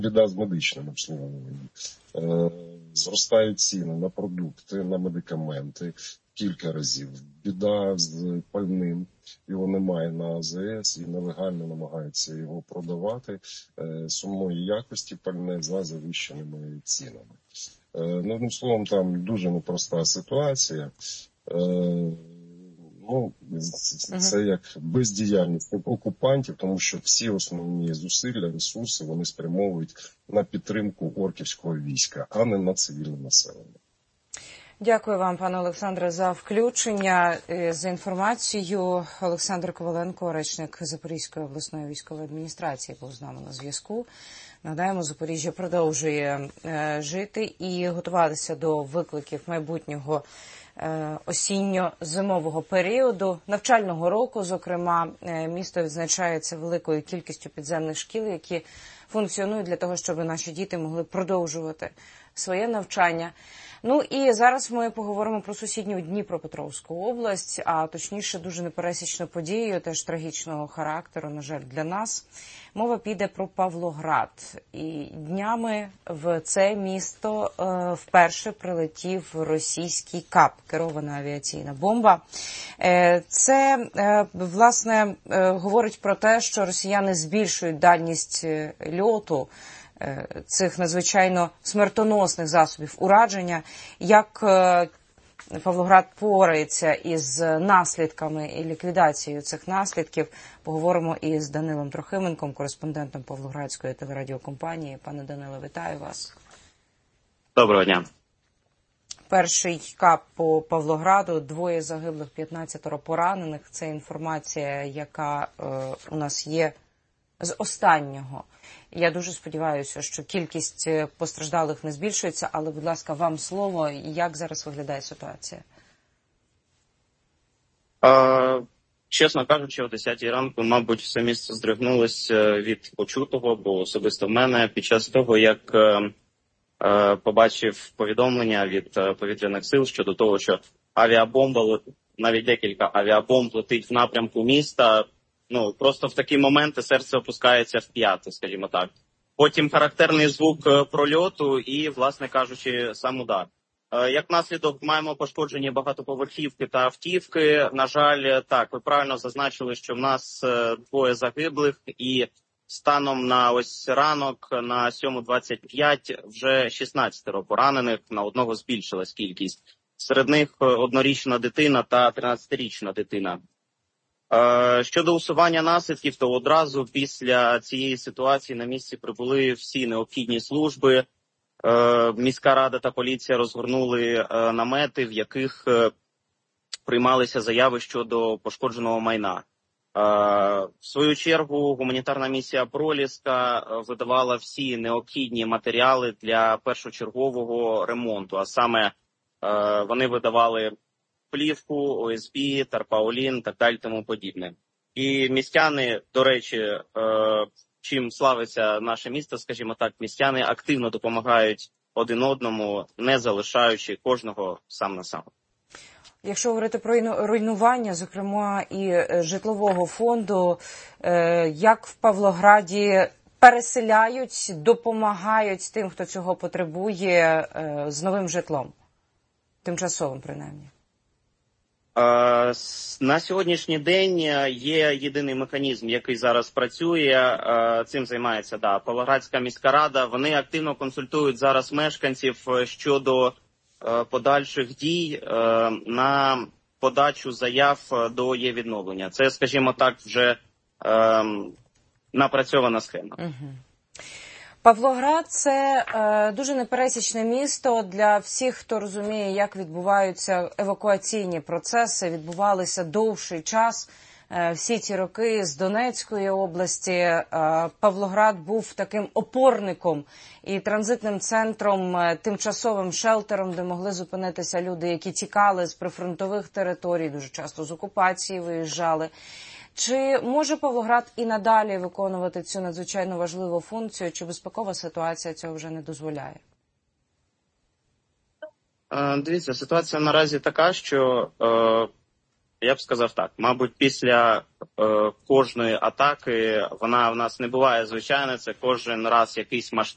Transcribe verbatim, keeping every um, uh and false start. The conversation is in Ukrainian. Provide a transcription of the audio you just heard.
Біда з медичним обслуговуванням. Е, зростають ціни на продукти, на медикаменти кілька разів. Біда з пальним, його немає на А З С і нелегально намагаються його продавати е, сумної якості пальне за завищеними цінами. Е, ну, одним словом, там дуже непроста ситуація. Е, Ну, це як бездіяльність окупантів, тому що всі основні зусилля, ресурси вони спрямовують на підтримку орківського війська, а не на цивільне населення. Дякую вам, пане Олександре, за включення, за інформацію. Олександр Коваленко, речник Запорізької обласної військової адміністрації, був з нами на зв'язку. Нагадаємо, Запоріжжя продовжує жити і готуватися до викликів майбутнього осінньо-зимового періоду, навчального року, зокрема. Місто відзначається великою кількістю підземних шкіл, які функціонують для того, щоб наші діти могли продовжувати своє навчання. Ну і зараз ми поговоримо про сусідню Дніпропетровську область, а точніше дуже непересічну подію, теж трагічного характеру, на жаль, для нас. Мова піде про Павлоград. І днями в це місто е, вперше прилетів російський КАП, керована авіаційна бомба. Е, це, е, власне, е, говорить про те, що росіяни збільшують дальність льоту цих надзвичайно смертоносних засобів ураження. Як Павлоград порається із наслідками і ліквідацією цих наслідків, поговоримо із Данилом Трохименком, кореспондентом Павлоградської телерадіокомпанії. Пане Данило, вітаю вас. Доброго дня. Перший КАП по Павлограду, двоє загиблих, п'ятнадцятеро поранених. Це інформація, яка е, у нас є з останнього. Я дуже сподіваюся, що кількість постраждалих не збільшується, але, будь ласка, вам слово. Як зараз виглядає ситуація? А, чесно кажучи, о десятій ранку, мабуть, все місто здригнулося від почутого, бо особисто в мене під час того, як е, е, побачив повідомлення від е, повітряних сил щодо того, що авіабомба, навіть декілька авіабомб летить в напрямку міста. Ну, просто в такі моменти серце опускається в п'яти, скажімо так. Потім характерний звук прольоту і, власне кажучи, сам удар. Як наслідок, маємо пошкоджені багатоповерхівки та автівки. На жаль, так, ви правильно зазначили, що в нас двоє загиблих і станом на ось ранок на сьому двадцять п'ять вже шістнадцятеро поранених, на одного збільшилась кількість. Серед них однорічна дитина та тринадцятирічна дитина. Щодо усування наслідків, то одразу після цієї ситуації на місці прибули всі необхідні служби. Міська рада та поліція розгорнули намети, в яких приймалися заяви щодо пошкодженого майна. В свою чергу гуманітарна місія «Проліска» видавала всі необхідні матеріали для першочергового ремонту, а саме вони видавали плівку, О С Б, тарпаулін, так далі, тому подібне. І містяни, до речі, е, чим славиться наше місто, скажімо так, містяни активно допомагають один одному, не залишаючи кожного сам на сам. Якщо говорити про руйнування, зокрема і житлового фонду, е, як в Павлограді переселяють, допомагають тим, хто цього потребує, е, з новим житлом? Тимчасовим, принаймні. На сьогоднішній день є єдиний механізм, який зараз працює. Цим займається да, Павлоградська міська рада. Вони активно консультують зараз мешканців щодо подальших дій на подачу заяв до є-відновлення. Це, скажімо так, вже напрацьована схема. Угу. Павлоград – це е, дуже непересічне місто для всіх, хто розуміє, як відбуваються евакуаційні процеси. Відбувалися довший час, е, всі ці роки з Донецької області. Е, Павлоград був таким опорником і транзитним центром, е, тимчасовим шелтером, де могли зупинитися люди, які тікали з прифронтових територій, дуже часто з окупації виїжджали. Чи може Павлоград і надалі виконувати цю надзвичайно важливу функцію, чи безпекова ситуація цього вже не дозволяє? Дивіться, ситуація наразі така, що, я б сказав так, мабуть, після кожної атаки, вона в нас не буває звичайна, це кожен раз якийсь масштаб.